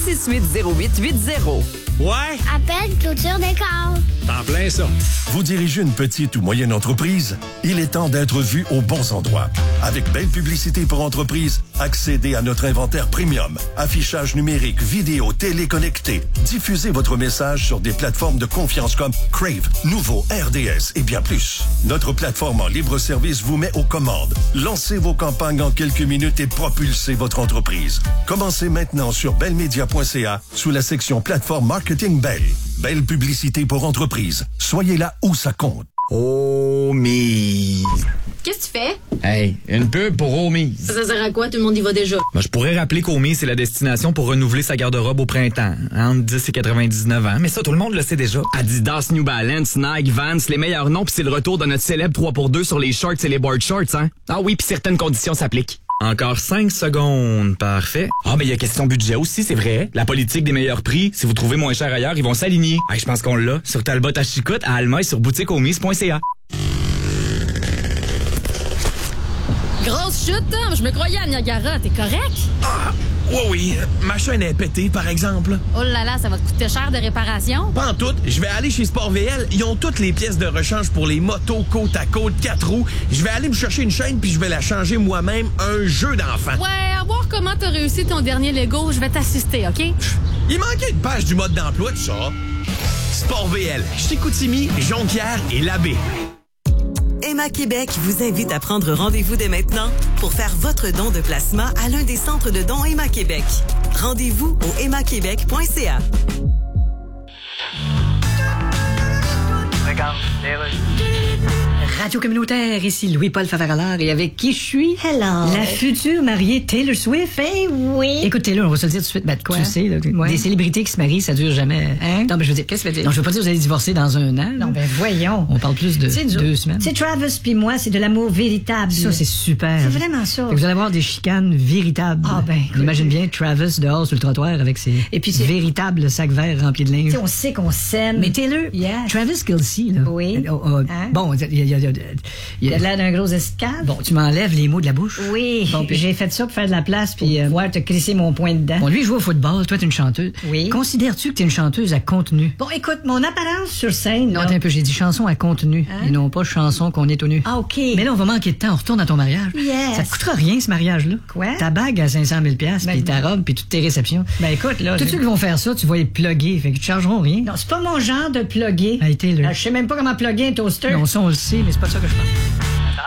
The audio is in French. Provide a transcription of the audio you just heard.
668-0880. Ouais? Appelle Clôture Décor. T'en plein ça. Vous dirigez une petite ou moyenne entreprise? Il est temps d'être vu aux bons endroits. Avec Belle Publicité pour entreprise, accédez à notre inventaire premium, affichage numérique, vidéo, téléconnecté. Diffusez votre message sur des plateformes de confiance comme Crave, Nouveau, RDS et bien plus. Notre plateforme en libre service vous met aux commandes. Lancez vos campagnes en quelques minutes et propulsez votre entreprise. Commencez maintenant sur bellemedia.ca sous la section plateforme Marketing Belle. Belle Publicité pour entreprise. Soyez là où ça compte. Omise. Qu'est-ce que tu fais? Hey, une pub pour Omise. Ça sert à quoi? Tout le monde y va déjà. Ben, je pourrais rappeler qu'Omise, c'est la destination pour renouveler sa garde-robe au printemps, entre 10 et 99 ans. Mais ça, tout le monde le sait déjà. Adidas, New Balance, Nike, Vans, les meilleurs noms, puis c'est le retour de notre célèbre 3x2 sur les shorts et les board shorts, hein? Ah oui, puis certaines conditions s'appliquent. Encore 5 secondes. Parfait. Ah, ben il y a question budget aussi, c'est vrai. La politique des meilleurs prix, si vous trouvez moins cher ailleurs, ils vont s'aligner. Hey, je pense qu'on l'a. Sur Talbot à Chicoute, à Alma et sur boutiqueomise.ca. Grosse chute, hein? Je me croyais à Niagara. T'es correct? Ah, oui. Ma chaîne est pétée, par exemple. Oh là là, ça va te coûter cher de réparation. Pas en tout. Je vais aller chez Sport VL. Ils ont toutes les pièces de rechange pour les motos côte à côte, 4 roues. Je vais aller me chercher une chaîne puis je vais la changer moi-même. Un jeu d'enfant. Ouais, à voir comment t'as réussi ton dernier Lego, je vais t'assister, OK? Il manquait une page du mode d'emploi, tout ça. Sport VL, Chicoutimi, Jonquière et Labbé. Emma Québec vous invite à prendre rendez-vous dès maintenant pour faire votre don de plasma à l'un des centres de dons Emma Québec. Rendez-vous au emmaquebec.ca. Radio communautaire, ici Louis-Paul Favaralard et avec qui je suis? Hello. La future mariée Taylor Swift. Ben oui. Écoute Taylor, on va se le dire tout de suite, ben de quoi? Tu sais, là, Ouais. des célébrités qui se marient, ça dure jamais. Hein? Non, mais je veux dire, Qu'est-ce que tu veux dire? non, je veux pas dire que vous allez divorcer dans un an. Non, ben voyons. On parle plus de C'est 2 semaines. C'est Travis puis moi, c'est de l'amour véritable. Ça, c'est super. C'est vraiment ça. Fait que vous allez avoir des chicanes véritables. Ah, ben, écoute. J'imagine bien Travis dehors sur le trottoir avec ses Et puis c'est- véritables sacs verts remplis de linge. Tu sais, on sait qu'on s'aime. Mais Taylor, Yes. Travis Kelce, là. Oui. Hein? Bon, Il a l'air d'un gros escave. bon, tu m'enlèves les mots de la bouche. Oui. Bon, puis- J'ai fait ça pour faire de la place puis pouvoir te crisser mon poing dedans. Bon, lui, il joue au football, toi, t'es une chanteuse. Oui. Considères-tu que t'es une chanteuse à contenu? Bon, écoute, mon apparence sur scène. Non, là. attends un peu, j'ai dit chanson à contenu, Hein? et non pas chanson qu'on est tout nu. Ah, OK. Mais là, on va manquer de temps, on retourne à ton mariage. Yes. Ça te coûtera rien, ce mariage-là. Quoi? Ta bague à 500 000 Ben, puis ta robe, puis toutes tes réceptions. Ben écoute, là. Tous ceux qui vont faire ça, tu vas les plugger, fait qu'ils te chargeront rien. Non, c'est pas mon genre de plugger. Hey, Taylor. Je sais même pas comment plugger un toaster. Non, ça, on le sait, mais c'est pas ça que je pense.